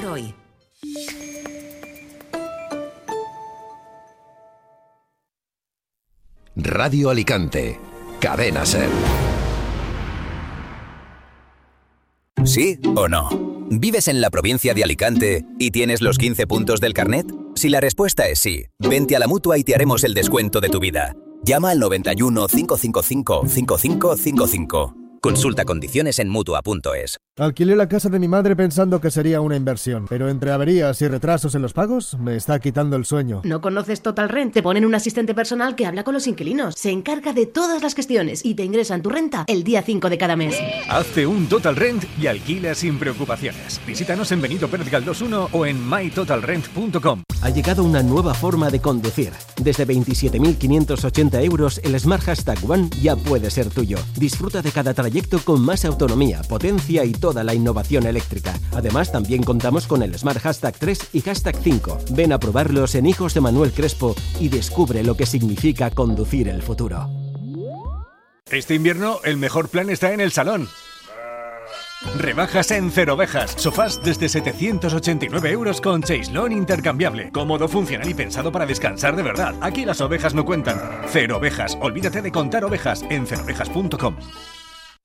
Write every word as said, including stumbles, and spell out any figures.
hoy. Radio Alicante, Cadena SER. ¿Sí o no? ¿Vives en la provincia de Alicante y tienes los quince puntos del carnet? Si la respuesta es sí, vente a la Mutua y te haremos el descuento de tu vida. Llama al noventa y uno, cinco cinco cinco, cinco cinco cinco cinco. Consulta condiciones en Mutua punto es. Alquilé la casa de mi madre pensando que sería una inversión, pero entre averías y retrasos en los pagos me está quitando el sueño. ¿No conoces Total Rent? Te ponen un asistente personal que habla con los inquilinos, se encarga de todas las gestiones y te ingresan tu renta el día cinco de cada mes. Hazte un Total Rent y alquila sin preocupaciones. Visítanos en Benito Pérez Galdós uno o en my total rent punto com. Ha llegado una nueva forma de conducir. Desde veintisiete mil quinientos ochenta euros, el Smart Hashtag One ya puede ser tuyo. Disfruta de cada trayecto con más autonomía, potencia y toda la innovación eléctrica. Además, también contamos con el Smart Hashtag tres y Hashtag cinco. Ven a probarlos en Hijos de Manuel Crespo y descubre lo que significa conducir el futuro. Este invierno, el mejor plan está en el salón. Rebajas en Cero Ovejas. Sofás desde setecientos ochenta y nueve euros con chaislón intercambiable. Cómodo, funcional y pensado para descansar de verdad. Aquí las ovejas no cuentan. Cero Ovejas. Olvídate de contar ovejas en cero ovejas punto com.